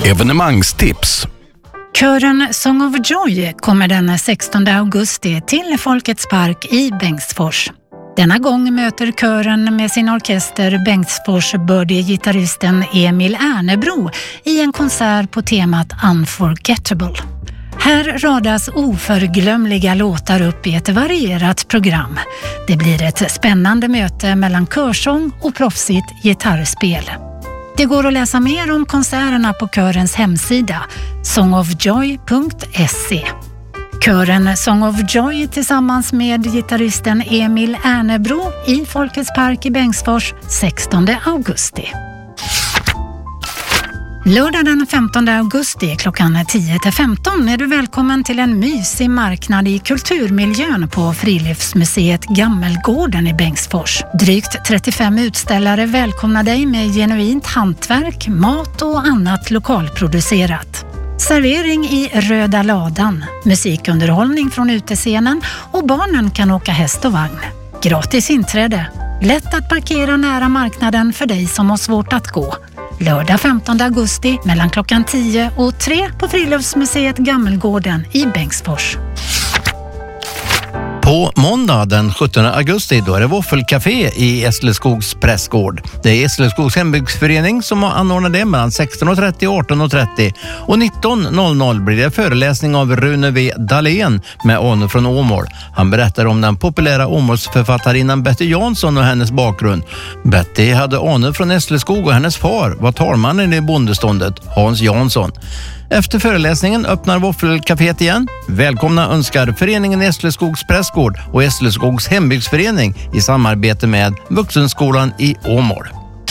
Evenemangstips. Kören Song of Joy kommer den 16 augusti till Folkets park i Bengtsfors. Denna gång möter kören med sin orkester Bengtsfors birdie-gitarristen Emil Ernebro i en konsert på temat Unforgettable. Här radas oförglömliga låtar upp i ett varierat program. Det blir ett spännande möte mellan körsång och proffsigt gitarrspel. Det går att läsa mer om konserterna på körens hemsida songofjoy.se. Kören Song of Joy tillsammans med gitarristen Emil Ernebro i Folkets park i Bengtsfors 16 augusti. Lördag den 15 augusti klockan 10-15 är du välkommen till en mysig marknad i kulturmiljön på Friluftsmuseet Gammelgården i Bengtsfors. Drygt 35 utställare välkomnar dig med genuint hantverk, mat och annat lokalproducerat. Servering i röda ladan, musikunderhållning från utescenen och barnen kan åka häst och vagn. Gratis inträde, lätt att parkera nära marknaden för dig som har svårt att gå. Lördag 15 augusti mellan klockan 10 och 3 på Friluftsmuseet Gammelgården i Bengtsfors. På måndag den 17 augusti då är det Våffelcafé i Esleskogs prästgård. Det är Esleskogs hembygdsförening som har anordnat det mellan 16.30 och 18.30. Och 19.00 blir det föreläsning av Rune V. Dahlén med Ane från Åmål. Han berättar om den populära Åmålsförfattarinnan Betty Jansson och hennes bakgrund. Betty hade Ane från Esleskog och hennes far var talmannen i bondeståndet, Hans Jansson. Efter föreläsningen öppnar Våffelcaféet igen. Välkomna önskar föreningen Esleskogs prästgård och Esleskogs hembygdsförening i samarbete med Vuxenskolan i Åmål.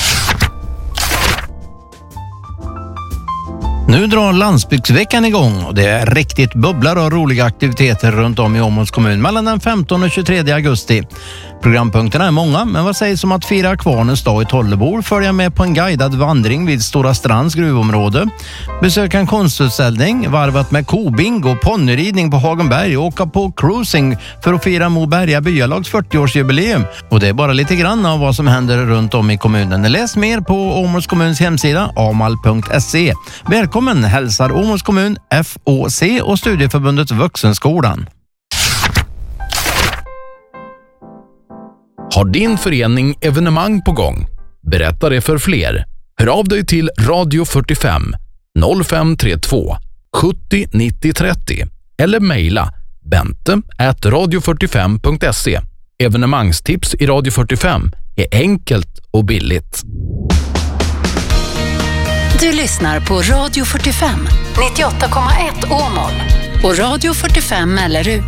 Nu drar landsbygdsveckan igång och det är riktigt bubblar och roliga aktiviteter runt om i Åmåls kommun mellan den 15 och 23 augusti. Programpunkterna är många, men vad sägs om att fira Kvarnens dag i Tollebor, följa med på en guidad vandring vid Stora Strands gruvområde, besöka en konstutställning, varvat med kobingo, ponnyridning på Hagenberg och åka på cruising för att fira Moberga byalags 40-årsjubileum. Och det är bara lite grann av vad som händer runt om i kommunen. Läs mer på Åmåls kommuns hemsida amal.se. Välkommen hälsar Åmåls kommun, FOC och Studieförbundet Vuxenskolan. Har din förening evenemang på gång? Berätta det för fler. Hör av dig till Radio 45 0532 70 90 30 eller mejla bente@radio45.se. Evenemangstips i Radio 45 är enkelt och billigt. Du lyssnar på Radio 45 98,1 Åmål och Radio 45 Mellerud.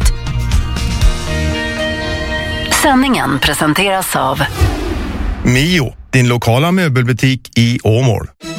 Sändningen presenteras av Mio, din lokala möbelbutik i Åmål.